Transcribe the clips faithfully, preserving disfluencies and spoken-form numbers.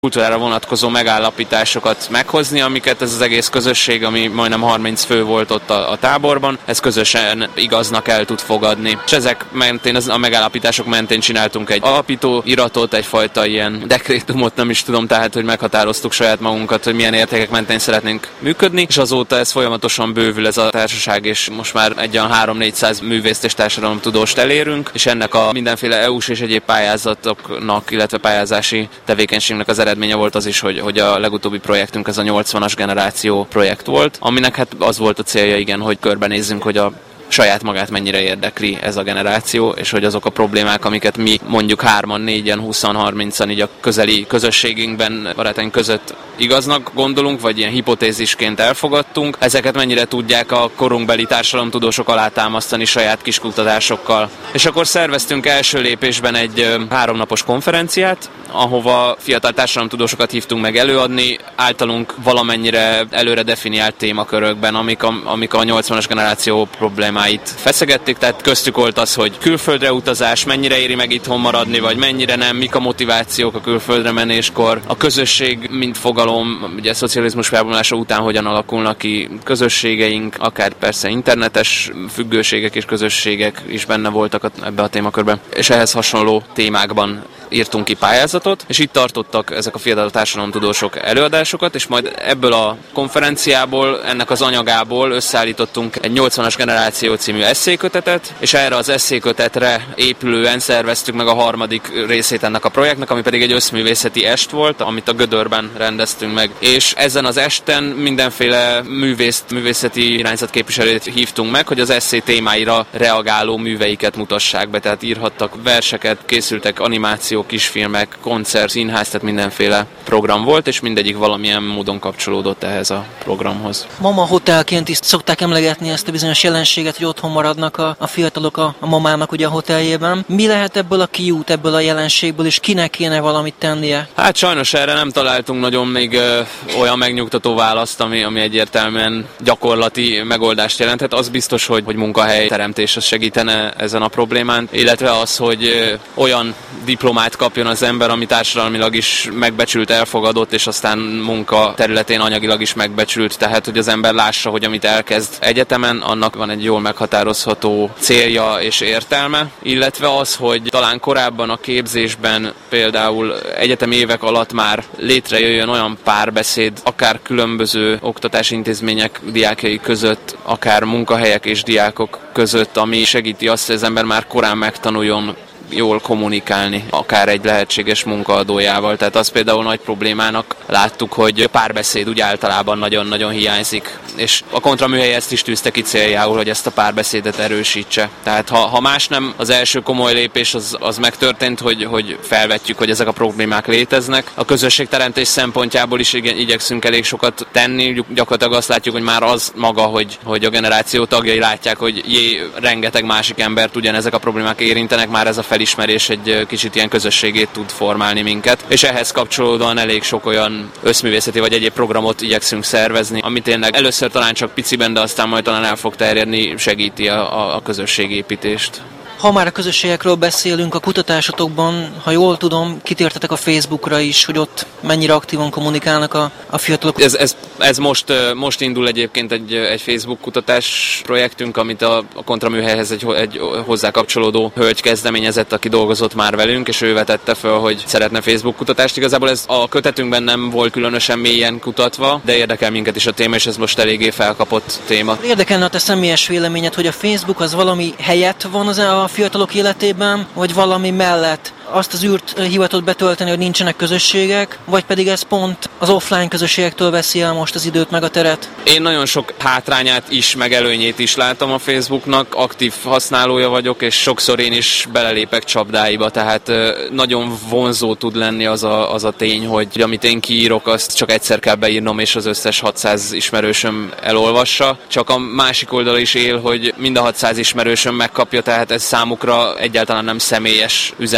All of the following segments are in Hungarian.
kultúrára vonatkozó megállapításokat meghozni, amiket ez az egész közösség, ami majdnem harminc fő volt ott a, a táborban, ez közösen igaznak el tud fogadni. És ezek mentén, a megállapítások mentén csináltunk egy alapító iratot, egyfajta ilyen dekrétumot, nem is tudom, tehát, hogy meghatároztuk saját magunkat, hogy milyen értékek mentén szeretnénk működni, és azóta ez folyamatosan bővül ez a társaság, és most már egy olyan három-négyszáz művészt és társadalomtudóst elérünk, és ennek a mindenféle é u-s és egyéb pályázatoknak, illetve pályázási tevékenységnek az eredménye volt az is, hogy, hogy a legutóbbi projektünk ez a nyolcvanas generáció projekt volt, aminek hát az volt a célja, igen, hogy körbenézzünk, hogy a saját magát mennyire érdekli ez a generáció, és hogy azok a problémák, amiket mi mondjuk hárman, négyen, húszan, harmincan így a közeli közösségünkben, barátaink között igaznak gondolunk, vagy ilyen hipotézisként elfogadtunk, ezeket mennyire tudják a korunkbeli társadalomtudósok alátámasztani saját kis kutatásokkal. És akkor szerveztünk első lépésben egy háromnapos konferenciát, ahova fiatal társadalomtudósokat hívtunk meg előadni, általunk valamennyire előre definiált témakörökben, amik a, amik a nyolcvanas generáció problémáit feszegették, tehát köztük volt az, hogy külföldre utazás, mennyire éri meg itthon maradni, vagy mennyire nem, mik a motivációk a külföldre menéskor, a közösség, mint fogalom, ugye a szocializmus felbomlása után hogyan alakulnak ki közösségeink, akár persze internetes függőségek és közösségek is benne voltak ebbe a témakörben, és ehhez hasonló témákban írtunk ki pályázatot, és itt tartottak ezek a fiatal társadalomtudósok előadásokat, és majd ebből a konferenciából, ennek az anyagából összeállítottunk egy nyolcvanas generáció című esszékötetet, és erre az esszékötetre épülően szerveztük meg a harmadik részét ennek a projektnek, ami pedig egy összművészeti est volt, amit a Gödörben rendeztünk meg. És ezen az esten mindenféle művészt, művészeti irányzat képviselőt hívtunk meg, hogy az esszé témáira reagáló műveiket mutassák be, tehát írhattak verseket, készültek animációk, kisfilmek, koncert, színház, tehát mindenféle program volt, és mindegyik valamilyen módon kapcsolódott ehhez a programhoz. Mama hotelként is szokták emlegetni ezt a bizonyos jelenséget, hogy otthon maradnak a, a fiatalok a, a mamának ugye a hoteljében. Mi lehet ebből a kiút, ebből a jelenségből, és kinek kéne valamit tennie? Hát sajnos erre nem találtunk nagyon még ö, olyan megnyugtató választ, ami, ami egyértelműen gyakorlati megoldást jelenthet. Az biztos, hogy, hogy munkahely teremtés az segítene ezen a problémán, illetve az, hogy ö, olyan diplomát kapjon az ember, ami társadalmilag is megbecsült, elfogadott, és aztán munka területén anyagilag is megbecsült. Tehát, hogy az ember lássa, hogy amit elkezd egyetemen, annak van egy jól meghatározható célja és értelme, illetve az, hogy talán korábban a képzésben például egyetemi évek alatt már létrejöjjön olyan párbeszéd, akár különböző oktatási intézmények diákjai között, akár munkahelyek és diákok között, ami segíti azt, hogy az ember már korán megtanuljon jól kommunikálni, akár egy lehetséges munkaadójával. Tehát az például nagy problémának láttuk, hogy párbeszéd úgy általában nagyon-nagyon hiányzik. És a kontraműhely ezt is tűzte ki céljául, hogy ezt a párbeszédet erősítse. Tehát ha, ha más nem, az első komoly lépés az, az megtörtént, hogy, hogy felvetjük, hogy ezek a problémák léteznek. A közösségteremtés szempontjából is igen, igyekszünk elég sokat tenni. Gyakorlatilag azt látjuk, hogy már az maga, hogy, hogy a generáció tagjai látják, hogy jé, rengeteg másik embert ugyanezek a problémák érintenek, már ez a felismerés egy kicsit ilyen közösségét tud formálni minket. És ehhez kapcsolódóan elég sok olyan összművészeti vagy egyéb programot igyekszünk szervezni, amit tényleg először talán csak piciben, de aztán majd talán el fog terjedni, segíti a, a közösségépítést. Ha már a közösségekről beszélünk, a kutatásotokban, ha jól tudom, kitértetek a Facebookra is, hogy ott mennyire aktívan kommunikálnak a, a fiatalok. Ez, ez, ez most, most indul egyébként egy, egy Facebook kutatás projektünk, amit a, a kontraműhelyhez egy, egy hozzá kapcsolódó hölgy kezdeményezett, aki dolgozott már velünk, és ő vetette föl, hogy szeretne Facebook kutatást. Igazából ez a kötetünkben nem volt különösen mélyen kutatva, de érdekel minket is a téma, és ez most eléggé felkapott téma. Érdekelne a te személyes véleményed, hogy a Facebook az valami helyett van az a fiatalok életében, vagy valami mellett azt az űrt hivatott betölteni, hogy nincsenek közösségek, vagy pedig ez pont az offline közösségektől veszi el most az időt meg a teret? Én nagyon sok hátrányát is, meg előnyét is látom a Facebooknak, aktív használója vagyok, és sokszor én is belelépek csapdáiba, tehát nagyon vonzó tud lenni az a, az a tény, hogy amit én kiírok, azt csak egyszer kell beírnom, és az összes hatszáz ismerősöm elolvassa. Csak a másik oldal is él, hogy mind a hatszáz ismerősöm megkapja, tehát ez számukra egyáltalán nem személyes üzenet rész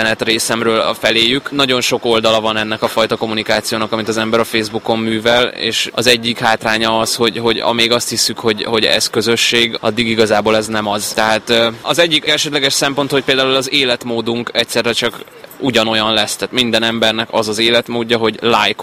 részemről a feléjük. Nagyon sok oldala van ennek a fajta kommunikációnak, amit az ember a Facebookon művel, és az egyik hátránya az, hogy, hogy amíg azt hiszük, hogy, hogy ez közösség, addig igazából ez nem az. Tehát az egyik elsődleges szempont, hogy például az életmódunk egyszerre csak ugyanolyan lesz, tehát minden embernek az az életmódja, hogy lájkolja